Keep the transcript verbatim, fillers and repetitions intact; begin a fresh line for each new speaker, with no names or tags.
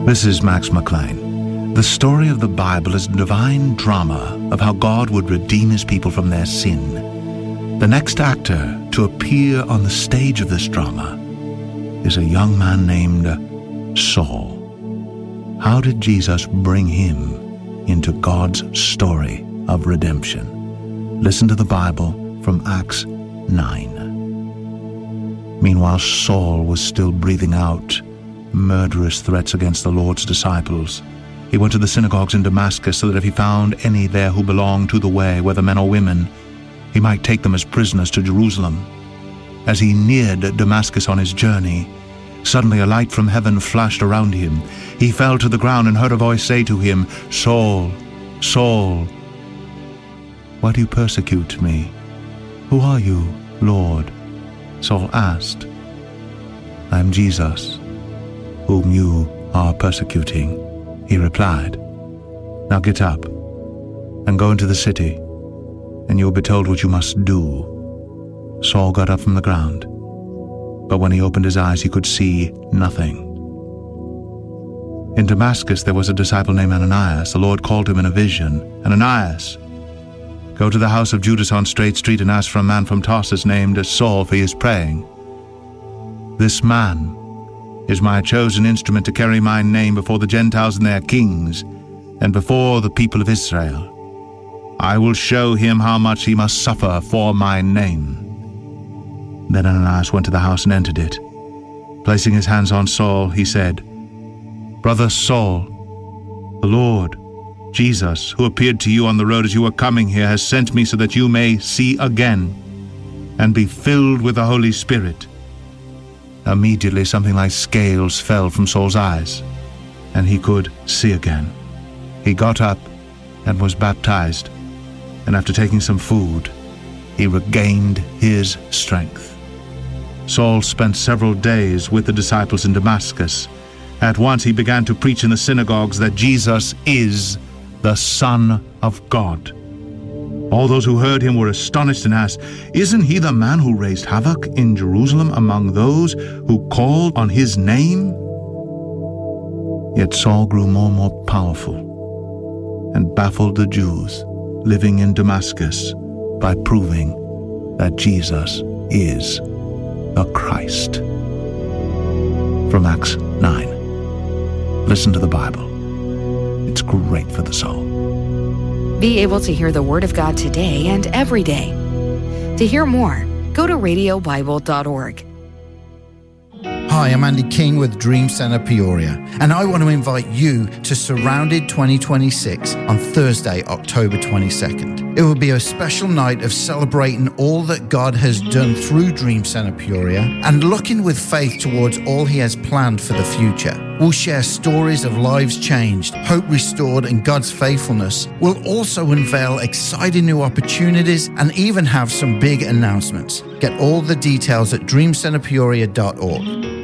This is Max McLean. The story of the Bible is a divine drama of how God would redeem his people from their sin. The next actor to appear on the stage of this drama is a young man named Saul. How did Jesus bring him into God's story of redemption? Listen to the Bible from Acts nine. Meanwhile, Saul was still breathing out murderous threats against the Lord's disciples. He went to the synagogues in Damascus so that if he found any there who belonged to the way, whether men or women, he might take them as prisoners to Jerusalem. As he neared Damascus on his journey, suddenly a light from heaven flashed around him. He fell to the ground and heard a voice say to him, "Saul, Saul, why do you persecute me? Who are you, Lord?" Saul asked. "I am Jesus, whom you are persecuting," he replied. "Now get up and go into the city, and you will be told what you must do." Saul got up from the ground, but when he opened his eyes he could see nothing. In Damascus there was a disciple named Ananias. The Lord called him in a vision, "Ananias, go to the house of Judas on Straight Street and ask for a man from Tarsus named Saul, for he is praying. This man is my chosen instrument to carry my name before the Gentiles and their kings, and before the people of Israel. I will show him how much he must suffer for my name." Then Ananias went to the house and entered it. Placing his hands on Saul, he said, "Brother Saul, the Lord, Jesus, who appeared to you on the road as you were coming here, has sent me so that you may see again and be filled with the Holy Spirit." Immediately something like scales fell from Saul's eyes, and he could see again. He got up and was baptized, and after taking some food, he regained his strength. Saul spent several days with the disciples in Damascus. At once he began to preach in the synagogues that Jesus is the Son of God. All those who heard him were astonished and asked, "Isn't he the man who raised havoc in Jerusalem among those who called on his name?" Yet Saul grew more and more powerful and baffled the Jews living in Damascus by proving that Jesus is the Christ. From Acts nine. Listen to the Bible. It's great for the soul.
Be able to hear the Word of God today and every day. To hear more, go to radio bible dot org.
Hi, I'm Andy King with Dream Center Peoria, and I want to invite you to Surrounded twenty twenty-six on Thursday, October twenty-second. It will be a special night of celebrating all that God has done through Dream Center Peoria and looking with faith towards all He has planned for the future. We'll share stories of lives changed, hope restored, and God's faithfulness. We'll also unveil exciting new opportunities and even have some big announcements. Get all the details at dream center peoria dot org.